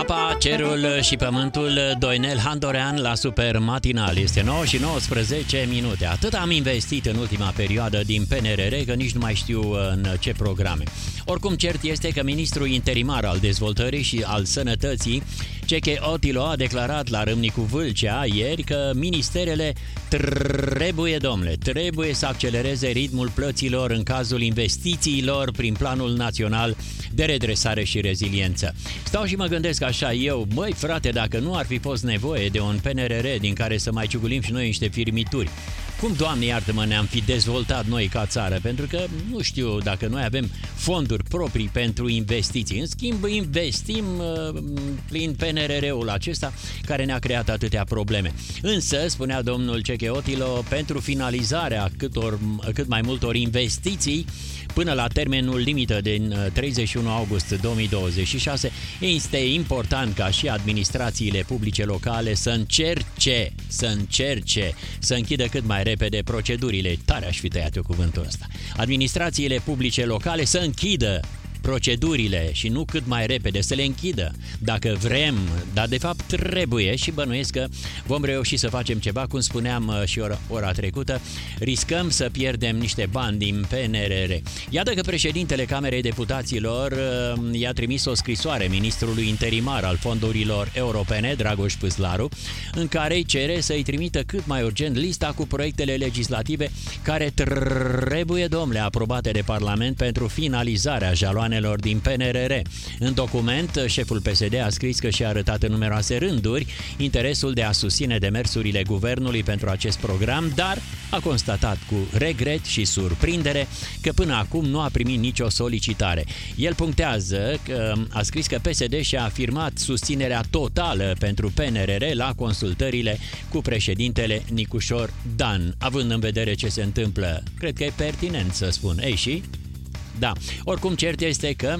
Apa, cerul și pământul, Doinel Handorean la Super Matinal. Este 9 și 19 minute. Atât am investit în ultima perioadă din PNRR că nici nu mai știu în ce programe. Oricum, cert este că ministrul interimar al dezvoltării și al sănătății, Ceche Otilo, a declarat la Râmnicu Vâlcea ieri că ministerele trebuie să accelereze ritmul plăților în cazul investițiilor prin Planul Național de Redresare și Reziliență. Stau și mă gândesc așa eu, măi frate, dacă nu ar fi fost nevoie de un PNRR din care să mai ciugulim și noi niște firmituri, cum, Doamne iartă-mă, ne-am fi dezvoltat noi ca țară? Pentru că nu știu dacă noi avem fonduri proprii pentru investiții. În schimb, investim prin PNRR-ul acesta care ne-a creat atâtea probleme. Însă, spunea domnul Ceche Otilo, pentru finalizarea cât mai multor investiții până la termenul limită din 31 august 2026, este important ca și administrațiile publice locale să încerce să închidă cât mai repede procedurile. Tare aș fi tăiat eu cuvântul ăsta. Administrațiile publice locale să închidă procedurile și nu cât mai repede, să le închidă dacă vrem, dar de fapt trebuie, și bănuiesc că vom reuși să facem ceva, cum spuneam și ora trecută, riscăm să pierdem niște bani din PNRR. Iată că președintele Camerei Deputaților i-a trimis o scrisoare ministrului interimar al fondurilor europene, Dragoș Păslaru, în care îi cere să-i trimită cât mai urgent lista cu proiectele legislative care trebuie, domnule, aprobate de Parlament pentru finalizarea jaloanelor din PNRR. În document, șeful PSD a scris că și-a arătat în numeroase rânduri interesul de a susține demersurile guvernului pentru acest program, dar a constatat cu regret și surprindere că până acum nu a primit nicio solicitare. El punctează că a scris că PSD și-a afirmat susținerea totală pentru PNRR la consultările cu președintele Nicușor Dan. Având în vedere ce se întâmplă, cred că e pertinent să spun. Ei și? Da, oricum cert este că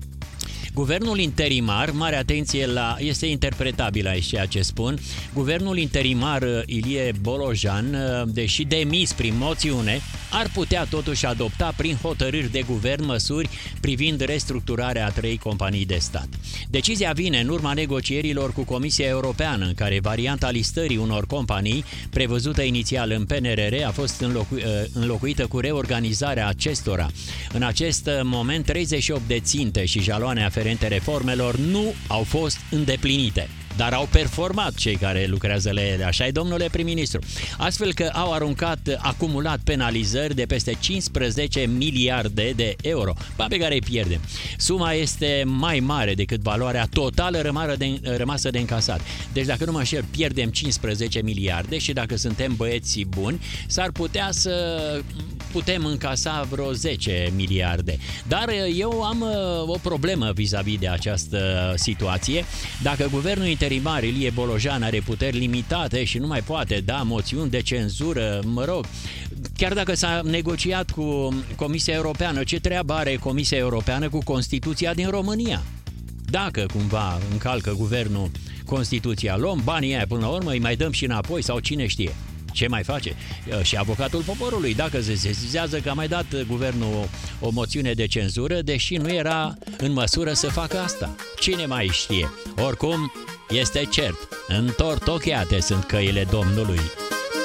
guvernul interimar, mare atenție este interpretabil aici ceea ce spun, guvernul interimar Ilie Bolojan, deși demis prin moțiune, ar putea totuși adopta prin hotărâri de guvern măsuri privind restructurarea a 3 companii de stat. Decizia vine în urma negocierilor cu Comisia Europeană, în care varianta listării unor companii, prevăzută inițial în PNRR, a fost înlocuită cu reorganizarea acestora. În acest moment, 38 de ținte și jaloane aferente reformelor nu au fost îndeplinite, dar au performat cei care lucrează la ele, așa-i, domnule prim-ministru. Astfel că au acumulat penalizări de peste 15 miliarde de euro, bani pe care îi pierdem. Suma este mai mare decât valoarea totală rămasă de încasat. Deci dacă nu mă înșel, pierdem 15 miliarde și dacă suntem băieți buni, s-ar putea să putem încasa vreo 10 miliarde. Dar eu am o problemă vis-a-vis de această situație. Dacă guvernul interimar Ilie Bolojan are puteri limitate și nu mai poate da moțiuni de cenzură, mă rog, chiar dacă s-a negociat cu Comisia Europeană, ce treabă are Comisia Europeană cu Constituția din România? Dacă cumva încalcă guvernul Constituția, luăm banii aia până la urmă, îi mai dăm și înapoi sau cine știe. Ce mai face? Și avocatul poporului, dacă se sesizează că a mai dat guvernul o moțiune de cenzură, deși nu era în măsură să facă asta. Cine mai știe? Oricum, este cert, întortocheate sunt căile Domnului.